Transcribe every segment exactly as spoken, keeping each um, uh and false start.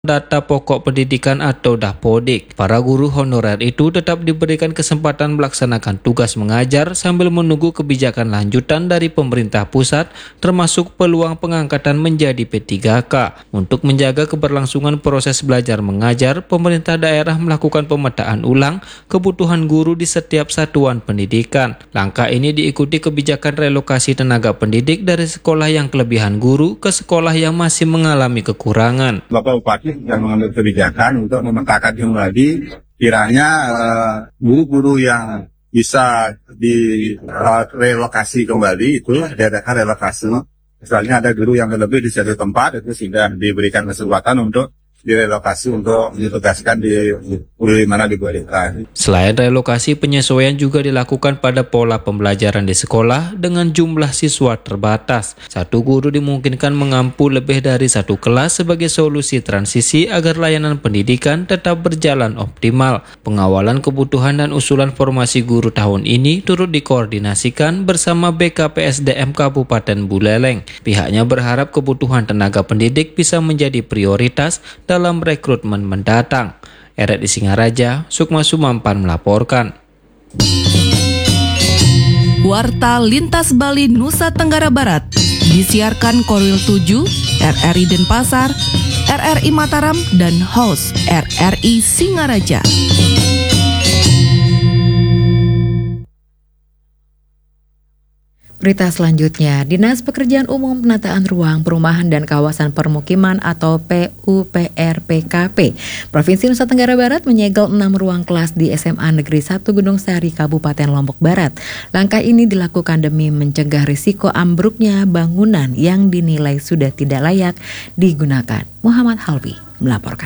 data pokok pendidikan atau Dapodik. Para guru honorer itu tetap diberikan kesempatan melaksanakan tugas mengajar sambil menunggu kebijakan lanjutan dari pemerintah pusat, termasuk peluang pengangkatan menjadi P tiga K. Untuk menjaga keberlangsungan proses belajar mengajar, pemerintah daerah melakukan pemetaan ulang kebutuhan guru di setiap satuan pendidikan. Langkah ini diikuti kebijakan relokasi tenaga pendidik dari sekolah yang kelebihan guru ke sekolah yang masih mengalami kekurangan. Bapak Bupati dan mengambil kebijakan untuk memetakan kembali kiranya uh, guru-guru yang bisa direlokasi kembali itu diadakan relokasi. Misalnya ada guru yang lebih di satu tempat itu sudah diberikan kesempatan untuk direlokasi untuk ditugaskan di di mana dibolehkan. Selain relokasi, penyesuaian juga dilakukan pada pola pembelajaran di sekolah dengan jumlah siswa terbatas. Satu guru dimungkinkan mengampu lebih dari satu kelas sebagai solusi transisi agar layanan pendidikan tetap berjalan optimal. Pengawalan kebutuhan dan usulan formasi guru tahun ini turut dikoordinasikan bersama B K P S D M Kabupaten Buleleng. Pihaknya berharap kebutuhan tenaga pendidik bisa menjadi prioritas dalam rekrutmen mendatang. R R I Singaraja, Sukma Sumampan melaporkan. Warta Lintas Bali Nusa Tenggara Barat disiarkan Korwil tujuh, R R I Denpasar, R R I Mataram, dan host R R I Singaraja. Berita selanjutnya, Dinas Pekerjaan Umum Penataan Ruang Perumahan dan Kawasan Permukiman atau P U P R P K P Provinsi Nusa Tenggara Barat menyegel enam ruang kelas di S M A Negeri satu Gunung Sari, Kabupaten Lombok Barat. Langkah ini dilakukan demi mencegah risiko ambruknya bangunan yang dinilai sudah tidak layak digunakan. Muhammad Halbi melaporkan.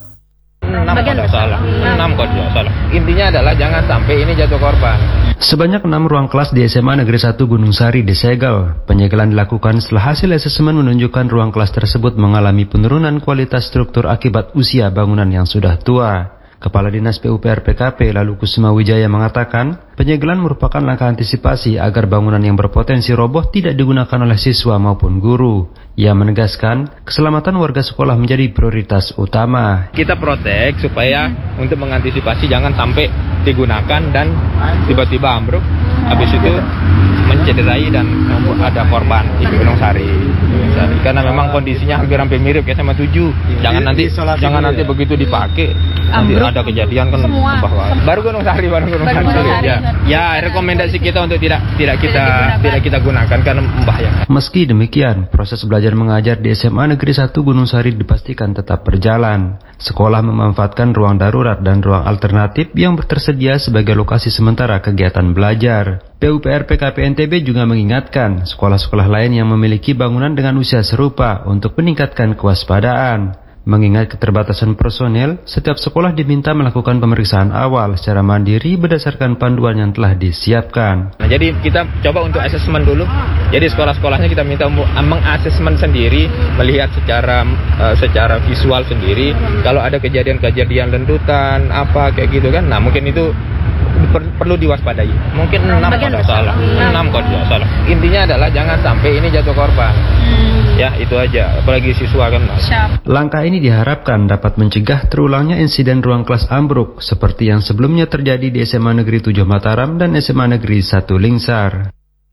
enam kok tidak salah, enam kok tidak salah. Intinya adalah jangan sampai ini jatuh korban. Sebanyak enam ruang kelas di S M A Negeri satu Gunung Sari disegel. Penyegelan dilakukan setelah hasil asesmen menunjukkan ruang kelas tersebut mengalami penurunan kualitas struktur akibat usia bangunan yang sudah tua. Kepala Dinas P U P R P K P Lalu Kusuma Wijaya mengatakan, penyegelan merupakan langkah antisipasi agar bangunan yang berpotensi roboh tidak digunakan oleh siswa maupun guru. Ia menegaskan, keselamatan warga sekolah menjadi prioritas utama. Kita protek supaya untuk mengantisipasi jangan sampai digunakan dan tiba-tiba ambruk, habis itu mencederai dan ada korban di Gunung Sari. Karena memang kondisinya hampir-hampir mirip ya sama tujuh. Jangan nanti jangan nanti begitu dipakai nanti ada kejadian kan bahwa baru Gunung Sari baru Gunung Sari. Ya, ya rekomendasi kita untuk tidak tidak kita tidak kita gunakan karena membahayakan. Meski demikian, proses belajar mengajar di S M A Negeri satu Gunung Sari dipastikan tetap berjalan. Sekolah memanfaatkan ruang darurat dan ruang alternatif yang tersedia sebagai lokasi sementara kegiatan belajar. P U P R P K P N T B juga mengingatkan sekolah-sekolah lain yang memiliki bangunan dengan usia serupa untuk meningkatkan kewaspadaan. Mengingat keterbatasan personel, setiap sekolah diminta melakukan pemeriksaan awal secara mandiri berdasarkan panduan yang telah disiapkan. Nah, jadi kita coba untuk asesmen dulu. Jadi sekolah-sekolahnya kita minta untuk mengasesmen sendiri, melihat secara uh, secara visual sendiri. Kalau ada kejadian-kejadian lendutan, apa kayak gitu kan, nah mungkin itu per- perlu diwaspadai. Mungkin enam kok tidak salah, enam kok tidak salah. Intinya adalah jangan sampai ini jatuh korban. Hmm. Ya itu aja, apalagi siswa kan. Langkah ini diharapkan dapat mencegah terulangnya insiden ruang kelas ambruk seperti yang sebelumnya terjadi di S M A Negeri tujuh Mataram dan S M A Negeri satu Lingsar.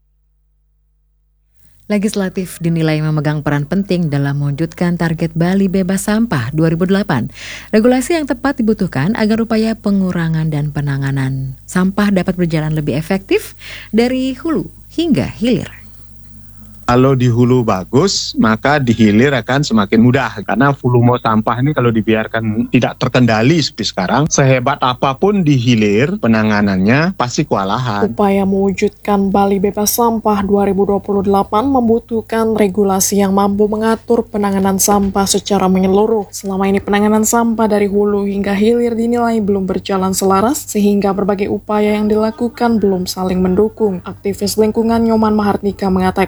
Legislatif dinilai memegang peran penting dalam mewujudkan target Bali bebas sampah dua ribu delapan. Regulasi yang tepat dibutuhkan agar upaya pengurangan dan penanganan sampah dapat berjalan lebih efektif dari hulu hingga hilir. Kalau di hulu bagus, maka di hilir akan semakin mudah. Karena volume sampah ini kalau dibiarkan tidak terkendali seperti sekarang, sehebat apapun di hilir, penanganannya pasti kewalahan. Upaya mewujudkan Bali bebas sampah dua ribu dua puluh delapan membutuhkan regulasi yang mampu mengatur penanganan sampah secara menyeluruh. Selama ini penanganan sampah dari hulu hingga hilir dinilai belum berjalan selaras, sehingga berbagai upaya yang dilakukan belum saling mendukung. Aktivis lingkungan Nyoman Mahardika mengatakan, legislasi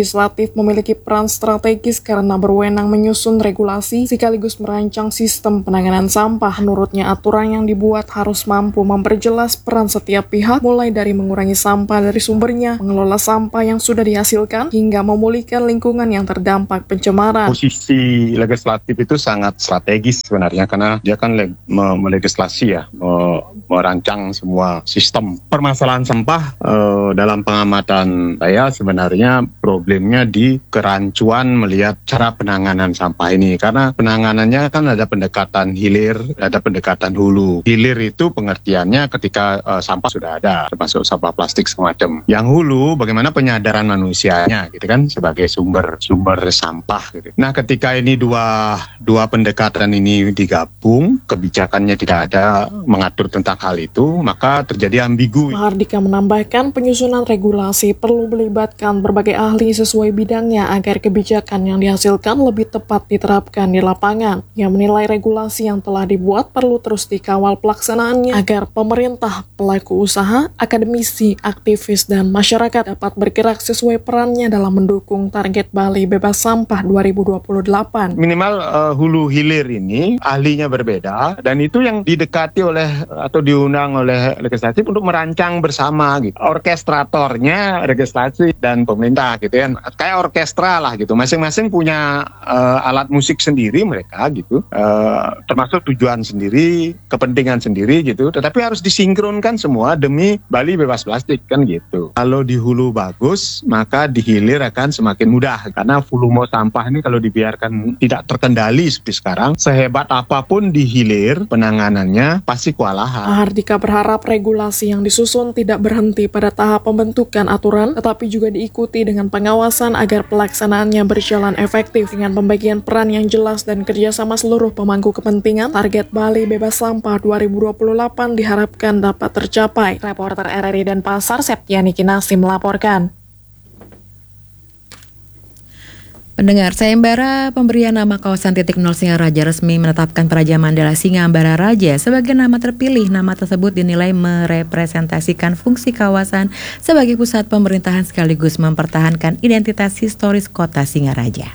Legislatif memiliki peran strategis karena berwenang menyusun regulasi sekaligus merancang sistem penanganan sampah. Menurutnya, aturan yang dibuat harus mampu memperjelas peran setiap pihak, mulai dari mengurangi sampah dari sumbernya, mengelola sampah yang sudah dihasilkan, hingga memulihkan lingkungan yang terdampak pencemaran. Posisi legislatif itu sangat strategis sebenarnya karena dia kan leg- me- melegislasi ya, me- merancang semua sistem. Permasalahan sampah eh, dalam pengamatan saya sebenarnya problemnya di kerancuan melihat cara penanganan sampah ini, karena penanganannya kan ada pendekatan hilir, ada pendekatan hulu. Hilir itu pengertiannya ketika uh, sampah sudah ada, termasuk sampah plastik semacam. Yang hulu bagaimana penyadaran manusianya gitu kan sebagai sumber sumber sampah gitu. Nah, ketika ini dua dua pendekatan ini digabung, kebijakannya tidak ada mengatur tentang hal itu, maka terjadi ambigu. Mahardika menambahkan penyusunan regulasi perlu melibatkan berbagai ahli sesuai bidangnya agar kebijakan yang dihasilkan lebih tepat diterapkan di lapangan. Yang menilai regulasi yang telah dibuat perlu terus dikawal pelaksanaannya agar pemerintah, pelaku usaha, akademisi, aktivis, dan masyarakat dapat bergerak sesuai perannya dalam mendukung target Bali bebas sampah dua ribu dua puluh delapan. Minimal uh, hulu hilir ini ahlinya berbeda, dan itu yang didekati oleh atau diundang oleh legislatif untuk merancang bersama gitu. Orkestratornya legislasi dan pemerintah gitu ya, kayak orkestra lah gitu. Masing-masing punya uh, alat musik sendiri mereka gitu, uh, termasuk tujuan sendiri, kepentingan sendiri gitu. Tetapi harus disinkronkan semua demi Bali bebas plastik kan gitu. Kalau di hulu bagus, maka di hilir akan semakin mudah karena volume sampah ini kalau dibiarkan tidak terkendali seperti sekarang, sehebat apapun di hilir penanganannya pasti kewalahan. Mahardika berharap regulasi yang disusun tidak berhenti pada tahap pembentukan aturan, tetapi juga diikuti dengan pengawasan agar pelaksanaannya berjalan efektif. Dengan pembagian peran yang jelas dan kerjasama seluruh pemangku kepentingan, target Bali bebas sampah dua ribu dua puluh delapan diharapkan dapat tercapai. Reporter R R I Denpasar, Septiani Kinasi melaporkan. Pendengar, sayembara pemberian nama kawasan titik nol Singaraja resmi menetapkan Praja Mandala Singa Ambara Raja sebagai nama terpilih. Nama tersebut dinilai merepresentasikan fungsi kawasan sebagai pusat pemerintahan sekaligus mempertahankan identitas historis kota Singaraja.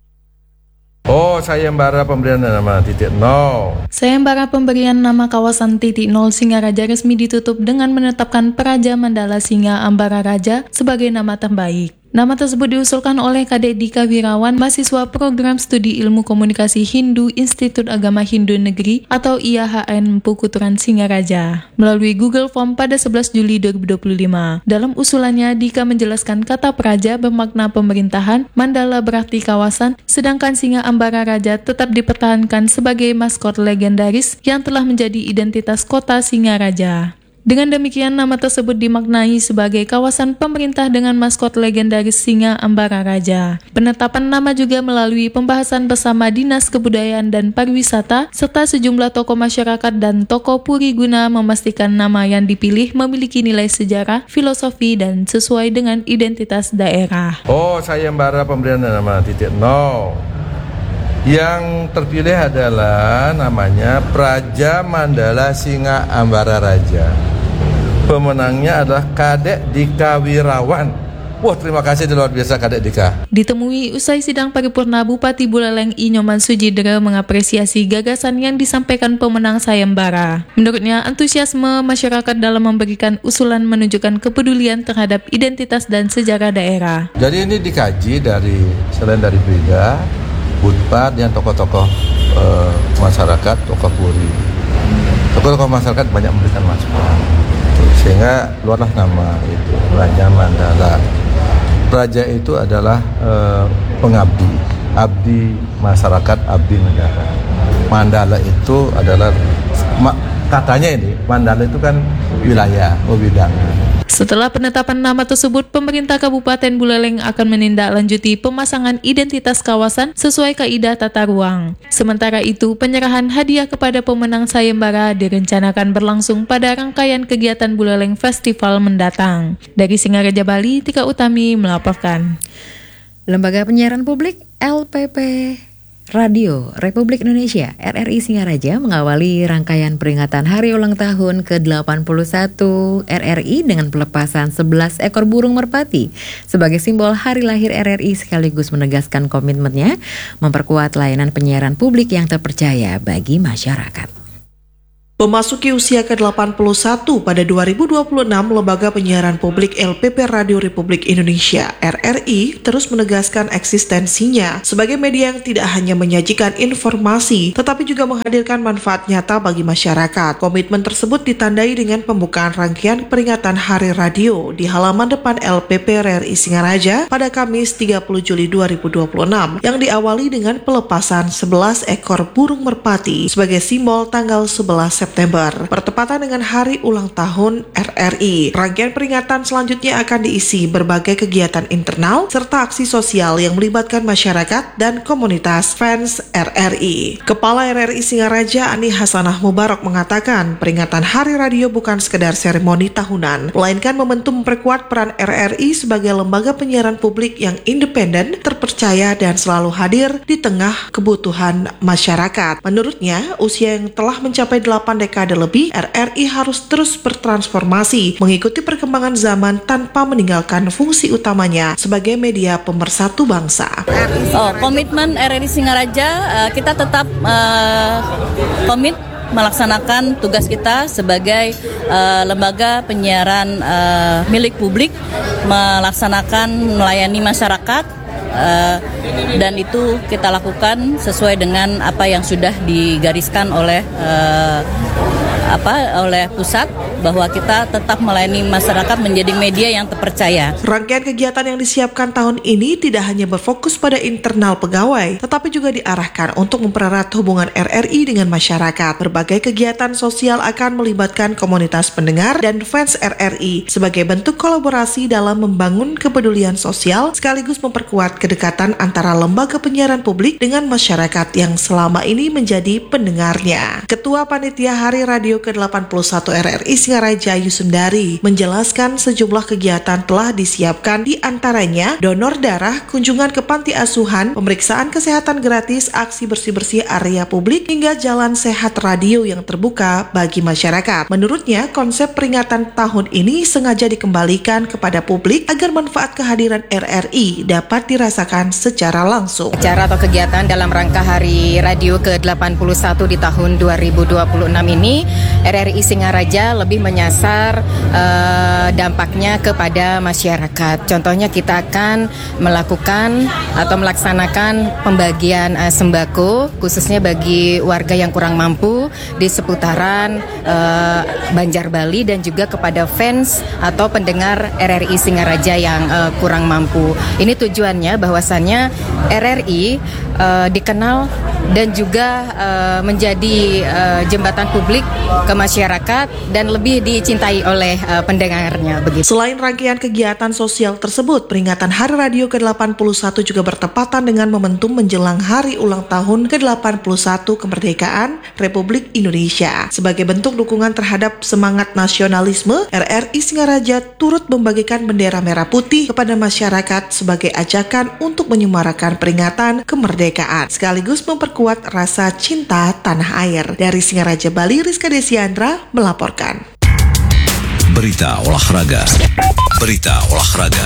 Oh, sayembara pemberian nama titik nol. Sayembara pemberian nama kawasan titik nol Singaraja resmi ditutup dengan menetapkan Praja Mandala Singa Ambara Raja sebagai nama terbaik. Nama tersebut diusulkan oleh Kadek Dika Wirawan, mahasiswa Program Studi Ilmu Komunikasi Hindu Institut Agama Hindu Negeri atau I A H N Pukuturan Singaraja, melalui Google Form pada sebelas Juli dua ribu dua puluh lima. Dalam usulannya, Dika menjelaskan kata Praja bermakna pemerintahan, Mandala berarti kawasan, sedangkan Singa Ambara Raja tetap dipertahankan sebagai maskot legendaris yang telah menjadi identitas kota Singaraja. Dengan demikian, nama tersebut dimaknai sebagai kawasan pemerintah dengan maskot legendaris Singa Ambara Raja. Penetapan nama juga melalui pembahasan bersama Dinas Kebudayaan dan Pariwisata, serta sejumlah tokoh masyarakat dan tokoh puri guna memastikan nama yang dipilih memiliki nilai sejarah, filosofi, dan sesuai dengan identitas daerah. Oh, sayembara pemberian nama titik nol. Yang terpilih adalah namanya Praja Mandala Singa Ambara Raja. Pemenangnya adalah Kadek Dika Wirawan. Wah, terima kasih luar biasa Kadek Dika. Ditemui usai sidang paripurna, Bupati Buleleng I Nyoman Sujidra mengapresiasi gagasan yang disampaikan pemenang sayembara. Menurutnya, antusiasme masyarakat dalam memberikan usulan menunjukkan kepedulian terhadap identitas dan sejarah daerah. Jadi ini dikaji dari selain dari Brida, Bunpad, dan tokoh-tokoh uh, masyarakat, tokoh puri. Tokoh-tokoh masyarakat banyak memberikan masukan, sehingga keluarlah nama itu Praja Mandala. Praja itu adalah uh, pengabdi, abdi masyarakat, abdi negara. Mandala itu adalah ma, katanya ini Mandala itu kan wilayah, wewidangan. Setelah penetapan nama tersebut, pemerintah Kabupaten Buleleng akan menindaklanjuti pemasangan identitas kawasan sesuai kaidah tata ruang. Sementara itu, penyerahan hadiah kepada pemenang sayembara direncanakan berlangsung pada rangkaian kegiatan Buleleng Festival mendatang. Dari Singaraja, Bali, Tika Utami melaporkan. Lembaga Penyiaran Publik L P P Radio Republik Indonesia R R I Singaraja mengawali rangkaian peringatan hari ulang tahun ke delapan puluh satu R R I dengan pelepasan sebelas ekor burung merpati sebagai simbol hari lahir R R I sekaligus menegaskan komitmennya memperkuat layanan penyiaran publik yang terpercaya bagi masyarakat. Memasuki usia ke delapan puluh satu pada dua ribu dua puluh enam, Lembaga Penyiaran Publik L P P Radio Republik Indonesia R R I terus menegaskan eksistensinya sebagai media yang tidak hanya menyajikan informasi, tetapi juga menghadirkan manfaat nyata bagi masyarakat. Komitmen tersebut ditandai dengan pembukaan rangkaian peringatan Hari Radio di halaman depan L P P R R I Singaraja pada Kamis tiga puluh Juli dua ribu dua puluh enam yang diawali dengan pelepasan sebelas ekor burung merpati sebagai simbol tanggal sebelas September. September, bertepatan dengan hari ulang tahun R R I. Rangkaian peringatan selanjutnya akan diisi berbagai kegiatan internal serta aksi sosial yang melibatkan masyarakat dan komunitas fans R R I. Kepala R R I Singaraja Ani Hasanah Mubarak mengatakan, peringatan Hari Radio bukan sekedar seremoni tahunan, melainkan momentum memperkuat peran R R I sebagai lembaga penyiaran publik yang independen, terpercaya dan selalu hadir di tengah kebutuhan masyarakat. Menurutnya, usia yang telah mencapai delapan dekade lebih, R R I harus terus bertransformasi, mengikuti perkembangan zaman tanpa meninggalkan fungsi utamanya sebagai media pemersatu bangsa. Oh, komitmen R R I Singaraja, uh, kita tetap uh, komit melaksanakan tugas kita sebagai uh, lembaga penyiaran uh, milik publik, melaksanakan melayani masyarakat. Uh, dan itu kita lakukan sesuai dengan apa yang sudah digariskan oleh uh, apa oleh pusat, bahwa kita tetap melayani masyarakat menjadi media yang terpercaya. Rangkaian kegiatan yang disiapkan tahun ini tidak hanya berfokus pada internal pegawai, tetapi juga diarahkan untuk mempererat hubungan R R I dengan masyarakat. Berbagai kegiatan sosial akan melibatkan komunitas pendengar dan fans R R I sebagai bentuk kolaborasi dalam membangun kepedulian sosial sekaligus memperkuat kedekatan antara lembaga penyiaran publik dengan masyarakat yang selama ini menjadi pendengarnya. Ketua Panitia Hari Radio ke delapan puluh satu R R I Singaraja Yusundari menjelaskan sejumlah kegiatan telah disiapkan, di antaranya donor darah, kunjungan ke panti asuhan, pemeriksaan kesehatan gratis, aksi bersih-bersih area publik, hingga jalan sehat radio yang terbuka bagi masyarakat. Menurutnya, konsep peringatan tahun ini sengaja dikembalikan kepada publik agar manfaat kehadiran R R I dapat dirasakan secara langsung. Acara atau kegiatan dalam rangka Hari Radio ke delapan puluh satu di tahun dua ribu dua puluh enam ini, R R I Singaraja lebih menyasar uh, dampaknya kepada masyarakat. Contohnya kita akan melakukan atau melaksanakan pembagian uh, sembako khususnya bagi warga yang kurang mampu di seputaran uh, Banjar Bali dan juga kepada fans atau pendengar R R I Singaraja yang uh, kurang mampu. Ini tujuannya bahwasannya R R I uh, dikenal dan juga uh, menjadi uh, jembatan publik ke masyarakat dan lebih dicintai oleh uh, pendengarnya begitu. Selain rangkaian kegiatan sosial tersebut, peringatan Hari Radio ke delapan puluh satu juga bertepatan dengan momentum menjelang Hari Ulang Tahun ke delapan puluh satu Kemerdekaan Republik Indonesia. Sebagai bentuk dukungan terhadap semangat nasionalisme, R R I Singaraja turut membagikan bendera merah putih kepada masyarakat sebagai ajakan untuk menyemarakan peringatan kemerdekaan, sekaligus memperkuat rasa cinta tanah air. Dari Singaraja, Bali, Rizka Desiandra melaporkan. Berita olahraga. Berita olahraga.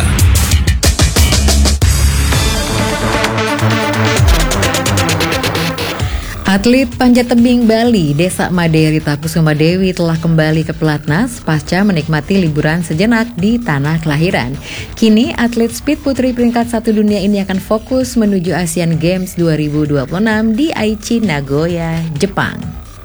Atlet panjat tebing Bali, Desa Maderi Kusuma Dewi telah kembali ke pelatnas pasca menikmati liburan sejenak di tanah kelahiran. Kini atlet speed putri peringkat satu dunia ini akan fokus menuju Asian Games dua ribu dua puluh enam di Aichi, Nagoya, Jepang.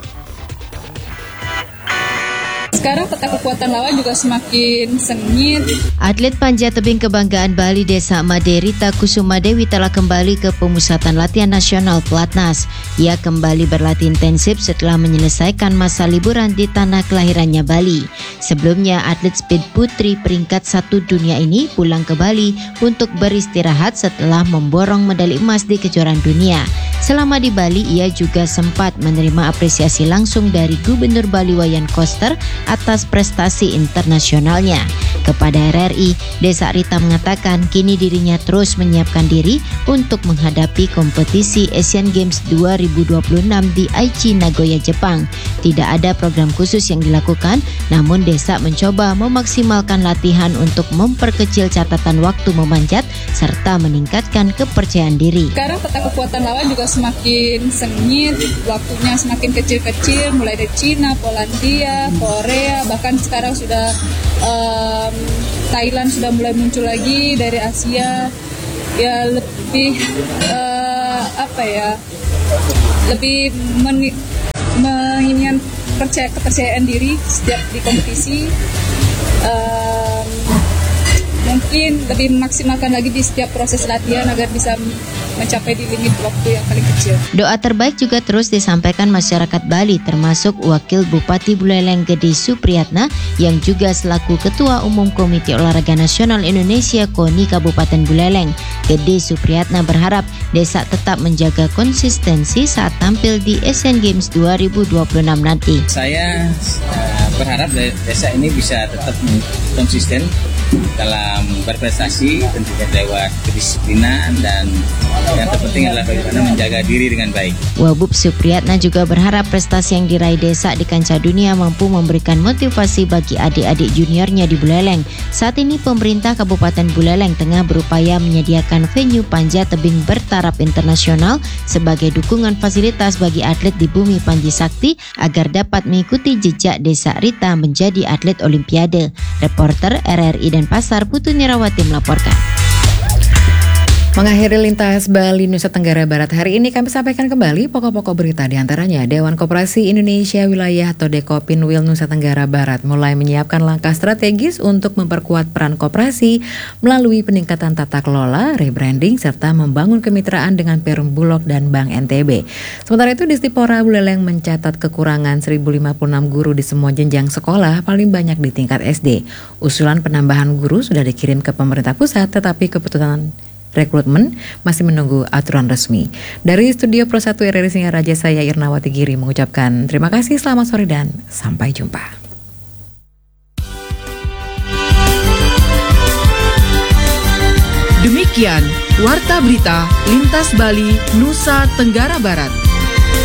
Sekarang peta kekuatan lawan juga semakin sengit. Atlet panjat tebing kebanggaan Bali Desa Maderita Kusuma Dewi telah kembali ke pemusatan latihan nasional pelatnas. Ia kembali berlatih intensif setelah menyelesaikan masa liburan di tanah kelahirannya Bali. Sebelumnya atlet speed putri peringkat satu dunia ini pulang ke Bali untuk beristirahat setelah memborong medali emas di kejuaraan dunia. Selama di Bali, ia juga sempat menerima apresiasi langsung dari Gubernur Bali Wayan Koster atas prestasi internasionalnya. Kepada R R I, Desa Rita mengatakan kini dirinya terus menyiapkan diri untuk menghadapi kompetisi Asian Games dua ribu dua puluh enam di Aichi, Nagoya, Jepang. Tidak ada program khusus yang dilakukan, namun Desa mencoba memaksimalkan latihan untuk memperkecil catatan waktu memanjat serta meningkatkan kepercayaan diri. Sekarang peta kekuatan lawan juga semakin sengit, waktunya semakin kecil-kecil, mulai dari Cina, Polandia, Korea, bahkan sekarang sudah um, Thailand sudah mulai muncul lagi, dari Asia. Ya lebih uh, apa ya, lebih men- menginginkan percaya kepercayaan diri setiap di kompetisi. Um, mungkin lebih memaksimalkan lagi di setiap proses latihan agar bisa mencapai di limit waktu yang paling kecil. Doa terbaik juga terus disampaikan masyarakat Bali, termasuk Wakil Bupati Buleleng Gede Supriyatna yang juga selaku Ketua Umum Komite Olahraga Nasional Indonesia KONI Kabupaten Buleleng. Gede Supriyatna berharap Desa tetap menjaga konsistensi saat tampil di Asian Games dua ribu dua puluh enam nanti. Saya uh, berharap Desa ini bisa tetap konsisten dalam berprestasi, tentunya lewat kedisiplinan, dan yang terpenting adalah bagaimana menjaga diri dengan baik. Wabub Supriyatna juga berharap prestasi yang diraih Desa di kancah dunia mampu memberikan motivasi bagi adik-adik juniornya di Buleleng. Saat ini pemerintah Kabupaten Buleleng tengah berupaya menyediakan venue panjat tebing bertaraf internasional sebagai dukungan fasilitas bagi atlet di bumi Panji Sakti agar dapat mengikuti jejak Desa Rita menjadi atlet Olimpiade. Reporter R R I Denpasar Putu Nirawati melaporkan. Mengakhiri lintas Bali Nusa Tenggara Barat hari ini, kami sampaikan kembali pokok-pokok berita, diantaranya Dewan Koperasi Indonesia Wilayah atau Dekopinwil Nusa Tenggara Barat mulai menyiapkan langkah strategis untuk memperkuat peran koperasi melalui peningkatan tata kelola, rebranding, serta membangun kemitraan dengan Perum Bulog dan Bank N T B. Sementara itu, Distipora Buleleng mencatat kekurangan seribu lima puluh enam guru di semua jenjang sekolah, paling banyak di tingkat S D. Usulan penambahan guru sudah dikirim ke pemerintah pusat, tetapi keputusan rekrutmen masih menunggu aturan resmi. Dari Studio Pro satu R R I Singaraja, saya Irnawati Giri mengucapkan terima kasih, selamat sore dan sampai jumpa. Demikian Warta Berita Lintas Bali Nusa Tenggara Barat.